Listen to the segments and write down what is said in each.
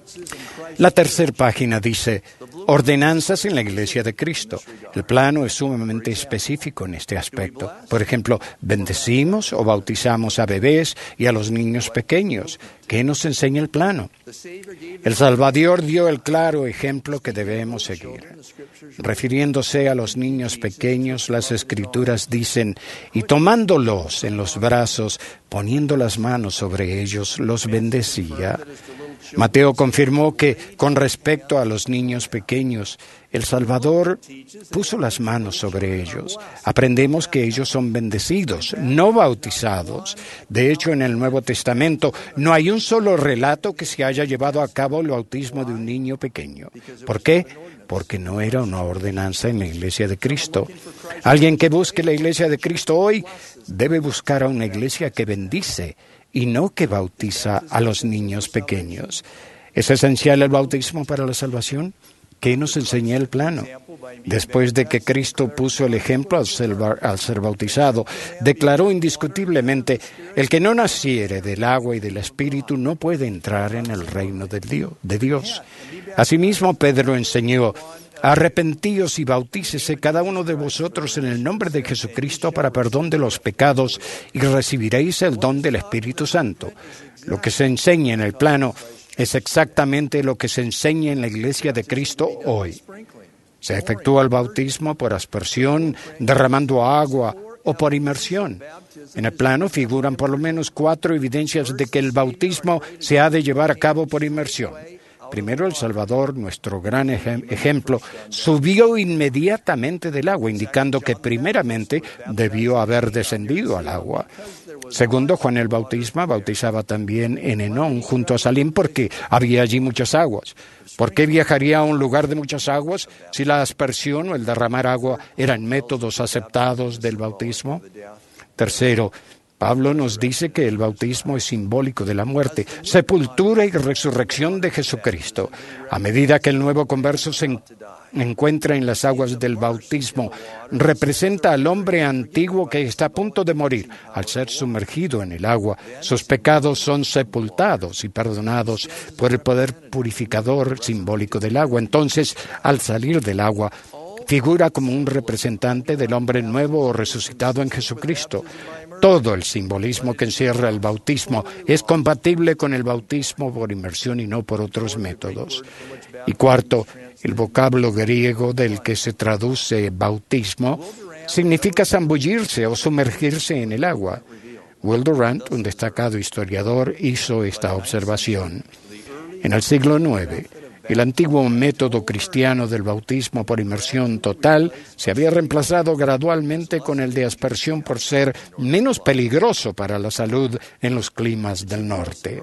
La tercera página dice, ordenanzas en la Iglesia de Cristo. El plano es sumamente específico en este aspecto. Por ejemplo, bendecimos o bautizamos a bebés y a los niños pequeños. ¿Qué nos enseña el plano? El Salvador dio el claro ejemplo que debemos seguir. Refiriéndose a los niños pequeños, las Escrituras dicen, y tomándolos en los brazos, poniendo las manos sobre ellos, los bendecía. Mateo confirmó que, con respecto a los niños pequeños, el Salvador puso las manos sobre ellos. Aprendemos que ellos son bendecidos, no bautizados. De hecho, en el Nuevo Testamento no hay un solo relato que se haya llevado a cabo el bautismo de un niño pequeño. ¿Por qué? Porque no era una ordenanza en la Iglesia de Cristo. Alguien que busque la Iglesia de Cristo hoy debe buscar a una iglesia que bendice y no que bautiza a los niños pequeños. ¿Es esencial el bautismo para la salvación? ¿Qué nos enseña el plano? Después de que Cristo puso el ejemplo al ser bautizado, declaró indiscutiblemente, el que no naciere del agua y del Espíritu no puede entrar en el reino de Dios. Asimismo, Pedro enseñó, arrepentíos y bautícese cada uno de vosotros en el nombre de Jesucristo para perdón de los pecados y recibiréis el don del Espíritu Santo. Lo que se enseña en el plano es exactamente lo que se enseña en la Iglesia de Cristo hoy. Se efectúa el bautismo por aspersión, derramando agua o por inmersión. En el plano figuran por lo menos 4 evidencias de que el bautismo se ha de llevar a cabo por inmersión. Primero, el Salvador, nuestro gran ejemplo, subió inmediatamente del agua, indicando que primeramente debió haber descendido al agua. Segundo, Juan el Bautista bautizaba también en Enón, junto a Salim, porque había allí muchas aguas. ¿Por qué viajaría a un lugar de muchas aguas si la aspersión o el derramar agua eran métodos aceptados del bautismo? Tercero, Pablo nos dice que el bautismo es simbólico de la muerte, sepultura y resurrección de Jesucristo. A medida que el nuevo converso se encuentra en las aguas del bautismo, representa al hombre antiguo que está a punto de morir. Al ser sumergido en el agua, sus pecados son sepultados y perdonados por el poder purificador simbólico del agua. Entonces, al salir del agua, figura como un representante del hombre nuevo o resucitado en Jesucristo. Todo el simbolismo que encierra el bautismo es compatible con el bautismo por inmersión y no por otros métodos. Y cuarto, el vocablo griego del que se traduce bautismo significa zambullirse o sumergirse en el agua. Will Durant, un destacado historiador, hizo esta observación. En el siglo IX, el antiguo método cristiano del bautismo por inmersión total se había reemplazado gradualmente con el de aspersión por ser menos peligroso para la salud en los climas del norte.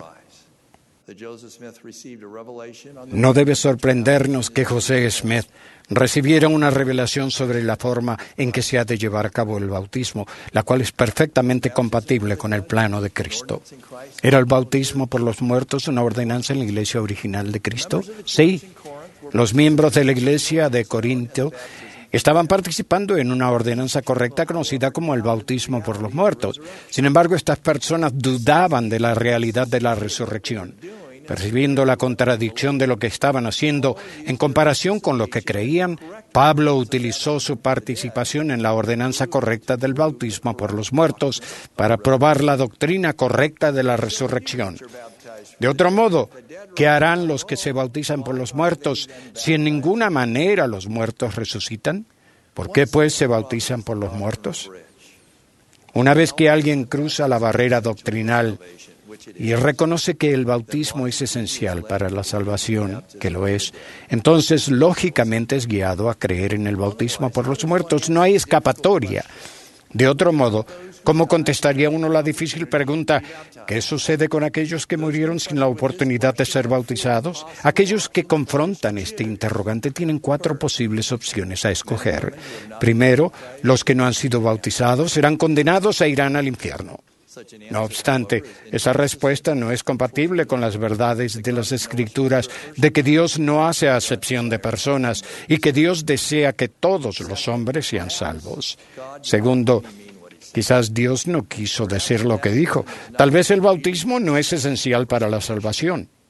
No debe sorprendernos que José Smith recibiera una revelación sobre la forma en que se ha de llevar a cabo el bautismo, la cual es perfectamente compatible con el plano de Cristo. ¿Era el bautismo por los muertos una ordenanza en la iglesia original de Cristo? Sí. Los miembros de la iglesia de Corinto estaban participando en una ordenanza correcta conocida como el bautismo por los muertos. Sin embargo, estas personas dudaban de la realidad de la resurrección. Percibiendo la contradicción de lo que estaban haciendo en comparación con lo que creían, Pablo utilizó su participación en la ordenanza correcta del bautismo por los muertos para probar la doctrina correcta de la resurrección. De otro modo, ¿qué harán los que se bautizan por los muertos si en ninguna manera los muertos resucitan? ¿Por qué, pues, se bautizan por los muertos? Una vez que alguien cruza la barrera doctrinal y reconoce que el bautismo es esencial para la salvación, que lo es, entonces lógicamente es guiado a creer en el bautismo por los muertos. No hay escapatoria. De otro modo, ¿cómo contestaría uno la difícil pregunta, ¿qué sucede con aquellos que murieron sin la oportunidad de ser bautizados? Aquellos que confrontan este interrogante tienen 4 posibles opciones a escoger. Primero, los que no han sido bautizados serán condenados e irán al infierno. No obstante, esa respuesta no es compatible con las verdades de las Escrituras de que Dios no hace acepción de personas y que Dios desea que todos los hombres sean salvos. Segundo, quizás Dios no quiso decir lo que dijo. Tal vez el bautismo no es esencial para la salvación.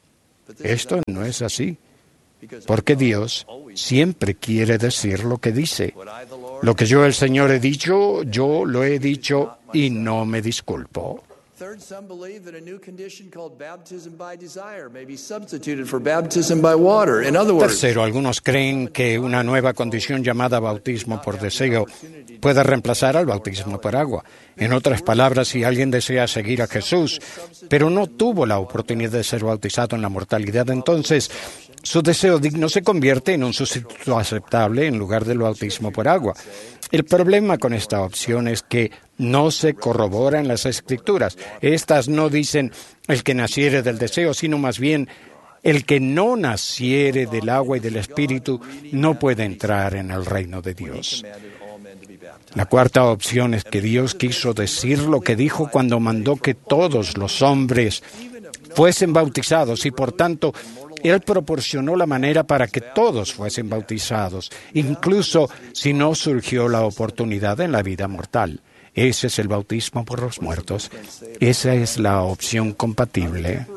Esto no es así, porque Dios siempre quiere decir lo que dice. Lo que yo, el Señor, he dicho, yo lo he dicho y no me disculpo. Third, some believe that a new condition called baptism by desire may be substituted for baptism by water. In other words, Tercero, algunos creen que una nueva condición llamada bautismo por deseo puede reemplazar al bautismo por agua. En otras palabras, si alguien desea seguir a Jesús, pero no tuvo la oportunidad de ser bautizado en la mortalidad, entonces su deseo digno se convierte en un sustituto aceptable en lugar del bautismo por agua. El problema con esta opción es que no se corrobora en las Escrituras. Estas no dicen el que naciere del deseo, sino más bien el que no naciere del agua y del Espíritu no puede entrar en el reino de Dios. La cuarta opción es que Dios quiso decir lo que dijo cuando mandó que todos los hombres fuesen bautizados y por tanto Él proporcionó la manera para que todos fuesen bautizados, incluso si no surgió la oportunidad en la vida mortal. Ese es el bautismo por los muertos. Esa es la opción compatible.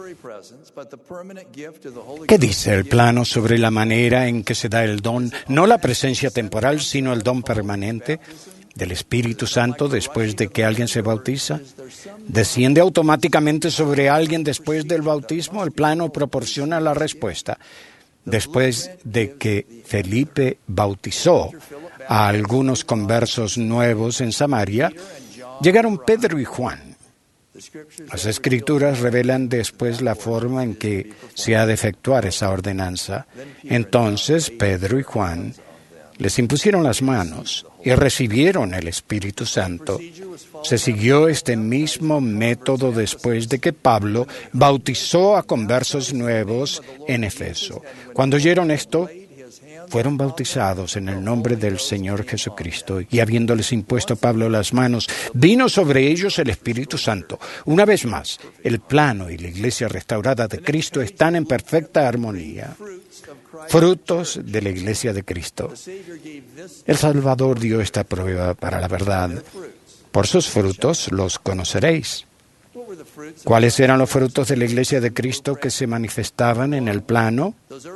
¿Qué dice el plano sobre la manera en que se da el don? No la presencia temporal, sino el don permanente del Espíritu Santo después de que alguien se bautiza. ¿Desciende automáticamente sobre alguien después del bautismo? El plano proporciona la respuesta. Después de que Felipe bautizó a algunos conversos nuevos en Samaria, llegaron Pedro y Juan. Las Escrituras revelan después la forma en que se ha de efectuar esa ordenanza. Entonces Pedro y Juan les impusieron las manos y recibieron el Espíritu Santo. Se siguió este mismo método después de que Pablo bautizó a conversos nuevos en Efeso. Cuando oyeron esto, fueron bautizados en el nombre del Señor Jesucristo, y habiéndoles impuesto Pablo las manos, vino sobre ellos el Espíritu Santo. Una vez más, el plano y la iglesia restaurada de Cristo están en perfecta armonía. Frutos de la iglesia de Cristo. El Salvador dio esta prueba para la verdad. Por sus frutos los conoceréis. ¿Cuáles eran los frutos de la iglesia de Cristo que se manifestaban en el plano?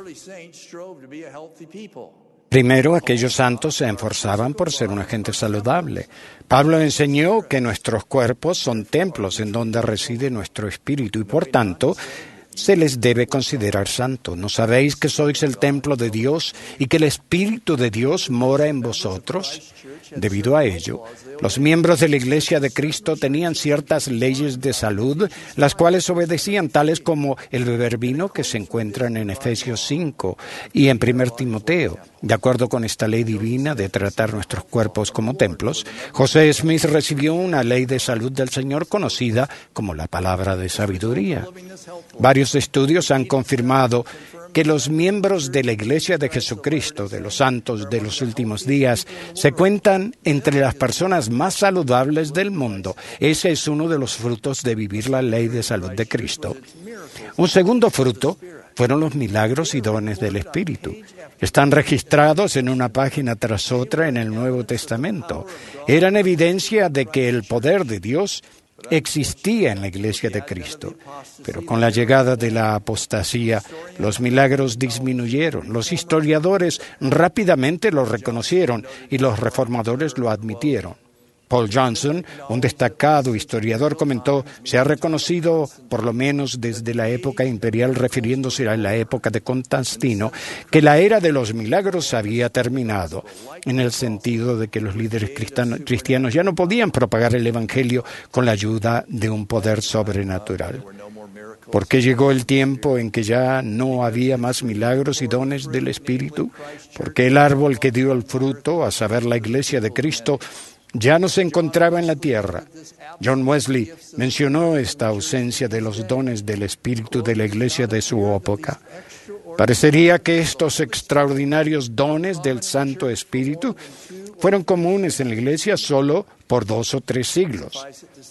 Primero, aquellos santos se esforzaban por ser una gente saludable. Pablo enseñó que nuestros cuerpos son templos en donde reside nuestro espíritu y, por tanto, se les debe considerar santo. ¿No sabéis que sois el templo de Dios y que el Espíritu de Dios mora en vosotros? Debido a ello, los miembros de la Iglesia de Cristo tenían ciertas leyes de salud, las cuales obedecían, tales como el beber vino, que se encuentran en Efesios 5 y en 1 Timoteo. De acuerdo con esta ley divina de tratar nuestros cuerpos como templos, José Smith recibió una ley de salud del Señor conocida como la palabra de sabiduría. Varios estudios han confirmado que los miembros de la Iglesia de Jesucristo, de los santos de los últimos días, se cuentan entre las personas más saludables del mundo. Ese es uno de los frutos de vivir la ley de salud de Cristo. Un segundo fruto fueron los milagros y dones del Espíritu. Están registrados en una página tras otra en el Nuevo Testamento. Eran evidencia de que el poder de Dios existía en la Iglesia de Cristo, pero con la llegada de la apostasía, los milagros disminuyeron. Los historiadores rápidamente lo reconocieron y los reformadores lo admitieron. Paul Johnson, un destacado historiador, comentó: se ha reconocido, por lo menos desde la época imperial, refiriéndose a la época de Constantino, que la era de los milagros había terminado, en el sentido de que los líderes cristianos ya no podían propagar el Evangelio con la ayuda de un poder sobrenatural. ¿Por qué llegó el tiempo en que ya no había más milagros y dones del Espíritu? Porque el árbol que dio el fruto, a saber, la Iglesia de Cristo, ya no se encontraba en la tierra. John Wesley mencionó esta ausencia de los dones del Espíritu de la Iglesia de su época. Parecería que estos extraordinarios dones del Santo Espíritu fueron comunes en la Iglesia solo por 2 o 3 siglos.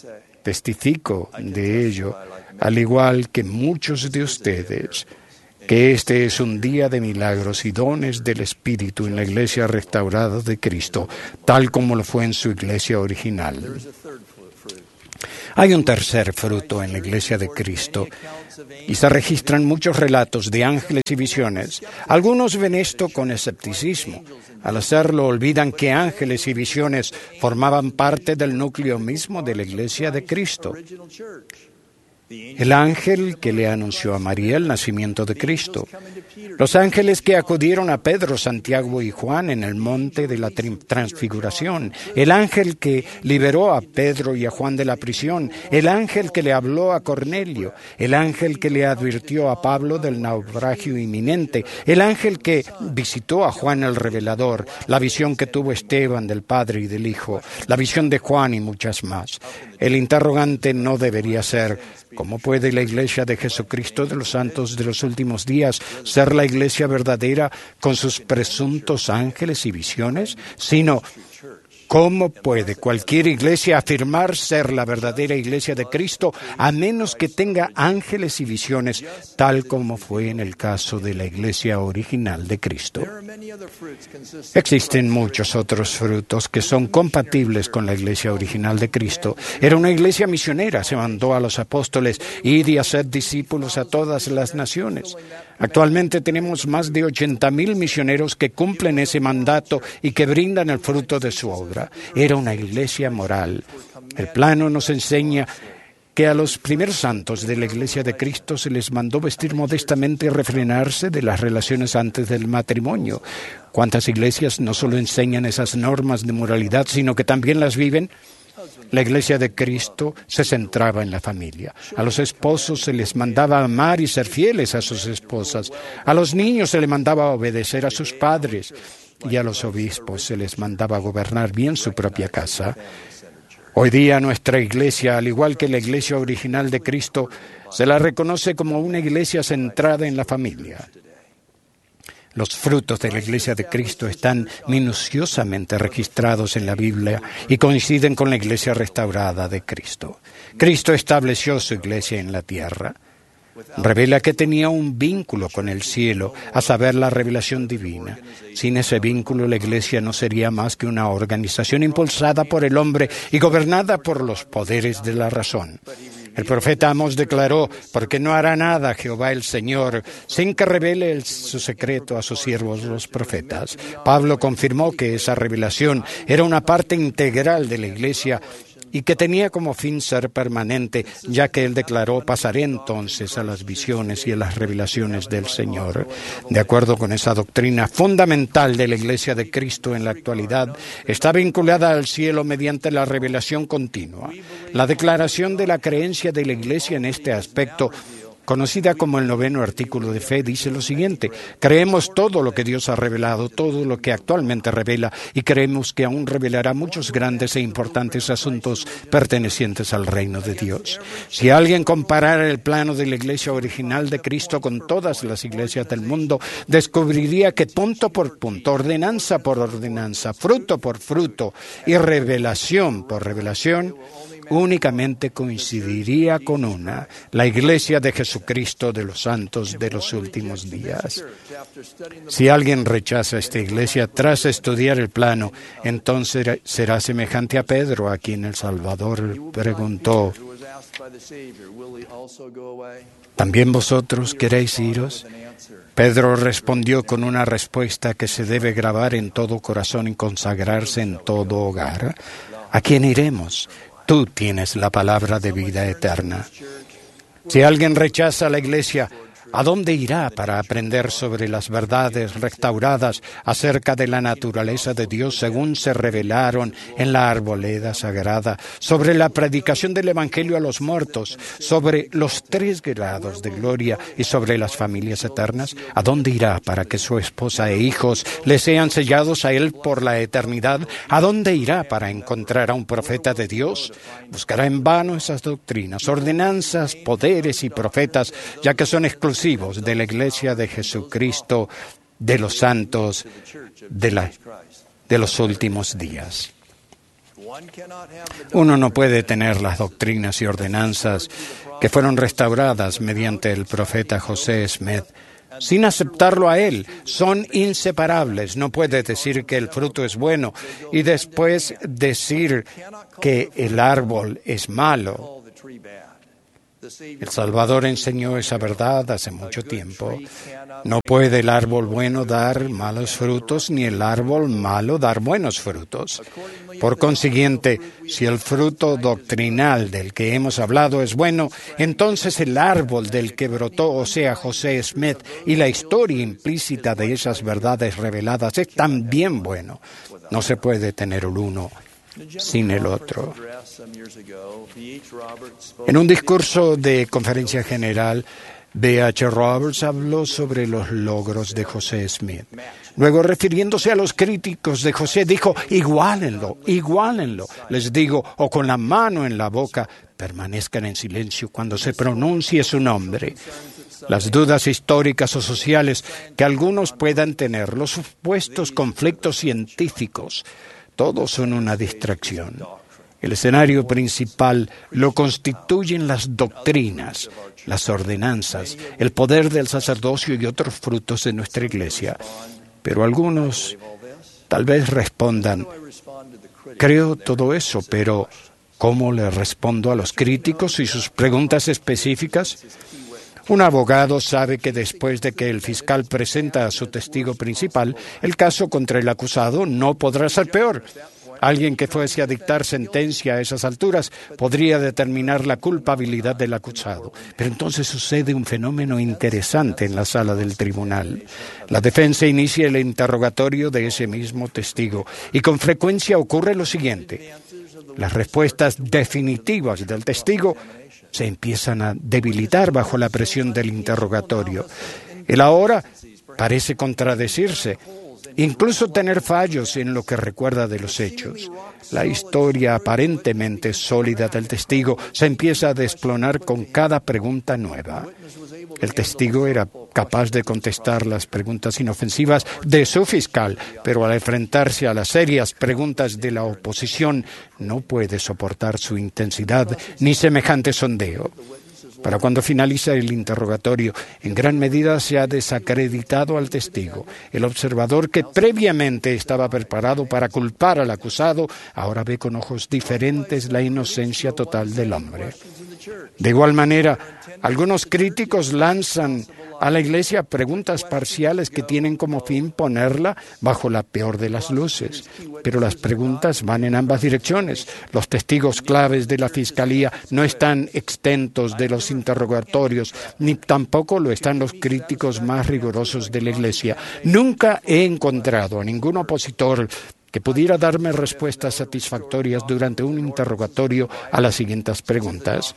Testifico de ello, al igual que muchos de ustedes, que este es un día de milagros y dones del Espíritu en la Iglesia restaurada de Cristo, tal como lo fue en su Iglesia original. Hay un tercer fruto en la Iglesia de Cristo y se registran muchos relatos de ángeles y visiones. Algunos ven esto con escepticismo. Al hacerlo, olvidan que ángeles y visiones formaban parte del núcleo mismo de la Iglesia de Cristo. El ángel que le anunció a María el nacimiento de Cristo. Los ángeles que acudieron a Pedro, Santiago y Juan en el monte de la transfiguración. El ángel que liberó a Pedro y a Juan de la prisión. El ángel que le habló a Cornelio. El ángel que le advirtió a Pablo del naufragio inminente. El ángel que visitó a Juan el Revelador. La visión que tuvo Esteban del Padre y del Hijo. La visión de Juan y muchas más. El interrogante no debería ser: ¿cómo puede la Iglesia de Jesucristo de los Santos de los Últimos Días ser la Iglesia verdadera con sus presuntos ángeles y visiones? Sino, ¿cómo puede cualquier iglesia afirmar ser la verdadera Iglesia de Cristo a menos que tenga ángeles y visiones, tal como fue en el caso de la Iglesia original de Cristo? Existen muchos otros frutos que son compatibles con la Iglesia original de Cristo. Era una iglesia misionera, se mandó a los apóstoles: id y haced discípulos a todas las naciones. Actualmente tenemos más de 80,000 misioneros que cumplen ese mandato y que brindan el fruto de su obra. Era una iglesia moral. El plano nos enseña que a los primeros santos de la Iglesia de Cristo se les mandó vestir modestamente y refrenarse de las relaciones antes del matrimonio. ¿Cuántas iglesias no solo enseñan esas normas de moralidad, sino que también las viven? La Iglesia de Cristo se centraba en la familia. A los esposos se les mandaba amar y ser fieles a sus esposas. A los niños se les mandaba obedecer a sus padres. Y a los obispos se les mandaba gobernar bien su propia casa. Hoy día nuestra iglesia, al igual que la iglesia original de Cristo, se la reconoce como una iglesia centrada en la familia. Los frutos de la Iglesia de Cristo están minuciosamente registrados en la Biblia y coinciden con la Iglesia restaurada de Cristo. Cristo estableció su Iglesia en la tierra. Revela que tenía un vínculo con el cielo, a saber, la revelación divina. Sin ese vínculo, la Iglesia no sería más que una organización impulsada por el hombre y gobernada por los poderes de la razón. El profeta Amós declaró: porque no hará nada Jehová el Señor sin que revele su secreto a sus siervos los profetas. Pablo confirmó que esa revelación era una parte integral de la Iglesia y que tenía como fin ser permanente, ya que él declaró: pasaré entonces a las visiones y a las revelaciones del Señor. De acuerdo con esa doctrina fundamental de la Iglesia de Cristo en la actualidad, está vinculada al cielo mediante la revelación continua. La declaración de la creencia de la Iglesia en este aspecto, conocida como el 9º artículo de fe, dice lo siguiente: creemos todo lo que Dios ha revelado, todo lo que actualmente revela, y creemos que aún revelará muchos grandes e importantes asuntos pertenecientes al reino de Dios. Si alguien comparara el plano de la Iglesia original de Cristo con todas las iglesias del mundo, descubriría que punto por punto, ordenanza por ordenanza, fruto por fruto y revelación por revelación, únicamente coincidiría con una: la Iglesia de Jesucristo de los Santos de los Últimos Días. Si alguien rechaza esta Iglesia tras estudiar el plano, entonces será semejante a Pedro, a quien el Salvador preguntó: ¿también vosotros queréis iros? Pedro respondió con una respuesta que se debe grabar en todo corazón y consagrarse en todo hogar: ¿a quién iremos? Tú tienes la palabra de vida eterna. Si alguien rechaza la Iglesia, ¿a dónde irá para aprender sobre las verdades restauradas acerca de la naturaleza de Dios según se revelaron en la arboleda sagrada, sobre la predicación del Evangelio a los muertos, sobre los 3 grados de gloria y sobre las familias eternas? ¿A dónde irá para que su esposa e hijos le sean sellados a él por la eternidad? ¿A dónde irá para encontrar a un profeta de Dios? Buscará en vano esas doctrinas, ordenanzas, poderes y profetas, ya que son exclusivos de la Iglesia de Jesucristo de los santos de los últimos días. Uno no puede tener las doctrinas y ordenanzas que fueron restauradas mediante el profeta José Smith sin aceptarlo a él. Son inseparables. No puede decir que el fruto es bueno y después decir que el árbol es malo. El Salvador enseñó esa verdad hace mucho tiempo. No puede el árbol bueno dar malos frutos, ni el árbol malo dar buenos frutos. Por consiguiente, si el fruto doctrinal del que hemos hablado es bueno, entonces el árbol del que brotó, o sea, José Smith, y la historia implícita de esas verdades reveladas es también bueno. No se puede tener el uno sin el otro. En un discurso de conferencia general, B.H. Roberts habló sobre los logros de José Smith. Luego, refiriéndose a los críticos de José, dijo: iguálenlo, iguálenlo. Les digo, o con la mano en la boca, permanezcan en silencio cuando se pronuncie su nombre. Las dudas históricas o sociales que algunos puedan tener, los supuestos conflictos científicos, todos son una distracción. El escenario principal lo constituyen las doctrinas, las ordenanzas, el poder del sacerdocio y otros frutos de nuestra Iglesia. Pero algunos tal vez respondan: creo todo eso, pero ¿cómo le respondo a los críticos y sus preguntas específicas? Un abogado sabe que después de que el fiscal presenta a su testigo principal, el caso contra el acusado no podrá ser peor. Alguien que fuese a dictar sentencia a esas alturas podría determinar la culpabilidad del acusado. Pero entonces sucede un fenómeno interesante en la sala del tribunal. La defensa inicia el interrogatorio de ese mismo testigo y con frecuencia ocurre lo siguiente: las respuestas definitivas del testigo se empiezan a debilitar bajo la presión del interrogatorio. Él ahora parece contradecirse, incluso tener fallos en lo que recuerda de los hechos. La historia aparentemente sólida del testigo se empieza a desplomar con cada pregunta nueva. El testigo era capaz de contestar las preguntas inofensivas de su fiscal, pero al enfrentarse a las serias preguntas de la oposición no puede soportar su intensidad ni semejante sondeo. Para cuando finaliza el interrogatorio, en gran medida se ha desacreditado al testigo. El observador que previamente estaba preparado para culpar al acusado, ahora ve con ojos diferentes la inocencia total del hombre. De igual manera, algunos críticos lanzan a la Iglesia preguntas parciales que tienen como fin ponerla bajo la peor de las luces. Pero las preguntas van en ambas direcciones. Los testigos claves de la Fiscalía no están exentos de los interrogatorios, ni tampoco lo están los críticos más rigurosos de la Iglesia. Nunca he encontrado a ningún opositor que pudiera darme respuestas satisfactorias durante un interrogatorio a las siguientes preguntas.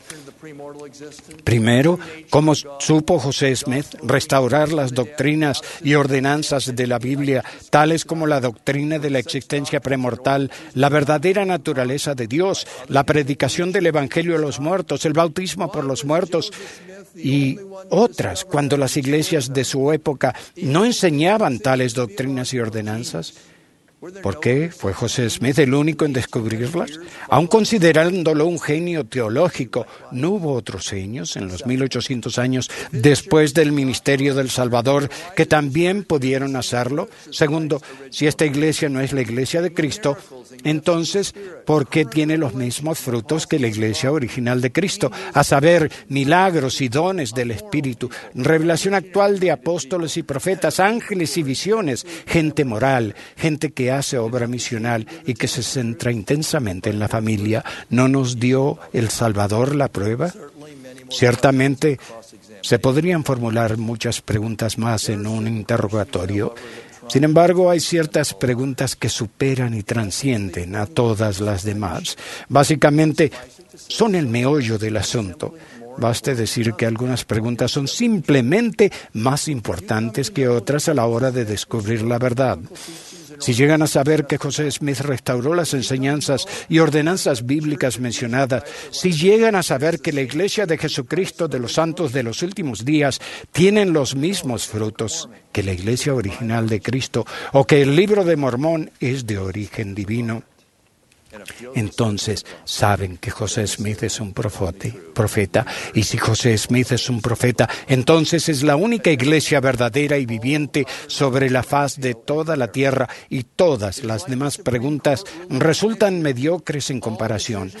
Primero, ¿cómo supo José Smith restaurar las doctrinas y ordenanzas de la Biblia, tales como la doctrina de la existencia premortal, la verdadera naturaleza de Dios, la predicación del Evangelio a los muertos, el bautismo por los muertos y otras, cuando las iglesias de su época no enseñaban tales doctrinas y ordenanzas? ¿Por qué fue José Smith el único en descubrirlas? Aun considerándolo un genio teológico, ¿no hubo otros genios en los 1800 años después del ministerio del Salvador que también pudieron hacerlo? Segundo, si esta iglesia no es la iglesia de Cristo, entonces, ¿por qué tiene los mismos frutos que la iglesia original de Cristo? A saber, milagros y dones del Espíritu, revelación actual de apóstoles y profetas, ángeles y visiones, gente moral, gente que hace obra misional y que se centra intensamente en la familia. ¿No nos dio el Salvador la prueba? Ciertamente, se podrían formular muchas preguntas más en un interrogatorio. Sin embargo, hay ciertas preguntas que superan y trascienden a todas las demás. Básicamente, son el meollo del asunto. Baste decir que algunas preguntas son simplemente más importantes que otras a la hora de descubrir la verdad. Si llegan a saber que José Smith restauró las enseñanzas y ordenanzas bíblicas mencionadas, si llegan a saber que la Iglesia de Jesucristo de los Santos de los Últimos Días tienen los mismos frutos que la Iglesia original de Cristo, o que el Libro de Mormón es de origen divino, entonces saben que José Smith es un profeta. Y si José Smith es un profeta, entonces es la única iglesia verdadera y viviente sobre la faz de toda la tierra, y todas las demás preguntas resultan mediocres en comparación.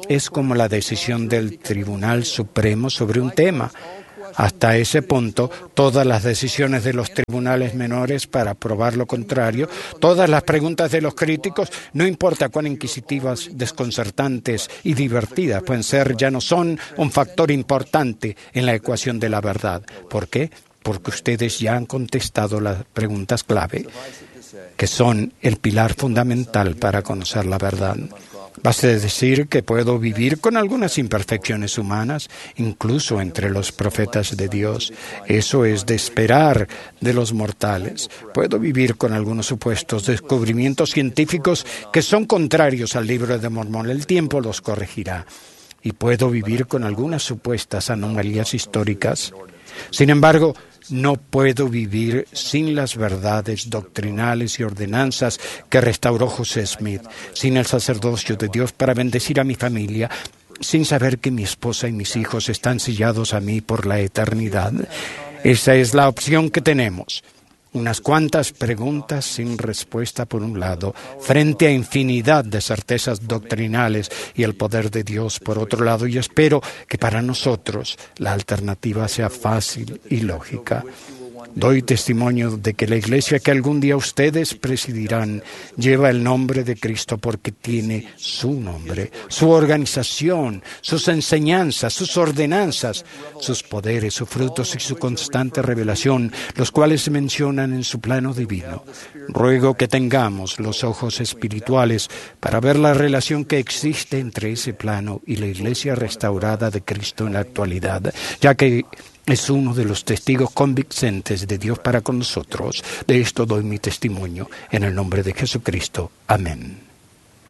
es como la decisión del Tribunal Supremo sobre un tema. Hasta ese punto, todas las decisiones de los tribunales menores para probar lo contrario, todas las preguntas de los críticos, no importa cuán inquisitivas, desconcertantes y divertidas pueden ser, ya no son un factor importante en la ecuación de la verdad. ¿Por qué? Porque ustedes ya han contestado las preguntas clave, que son el pilar fundamental para conocer la verdad. Basta decir que puedo vivir con algunas imperfecciones humanas, incluso entre los profetas de Dios. Eso es de esperar de los mortales. Puedo vivir con algunos supuestos descubrimientos científicos que son contrarios al Libro de Mormón. El tiempo los corregirá. Y puedo vivir con algunas supuestas anomalías históricas. Sin embargo, no puedo vivir sin las verdades doctrinales y ordenanzas que restauró José Smith, sin el sacerdocio de Dios para bendecir a mi familia, sin saber que mi esposa y mis hijos están sellados a mí por la eternidad. Esa es la opción que tenemos. Unas cuantas preguntas sin respuesta por un lado, frente a infinidad de certezas doctrinales y el poder de Dios por otro lado, y espero que para nosotros la alternativa sea fácil y lógica. Doy testimonio de que la iglesia que algún día ustedes presidirán lleva el nombre de Cristo porque tiene su nombre, su organización, sus enseñanzas, sus ordenanzas, sus poderes, sus frutos y su constante revelación, los cuales se mencionan en su plano divino. Ruego que tengamos los ojos espirituales para ver la relación que existe entre ese plano y la iglesia restaurada de Cristo en la actualidad, ya que es uno de los testigos convincentes de Dios para con nosotros. De esto doy mi testimonio en el nombre de Jesucristo. Amén.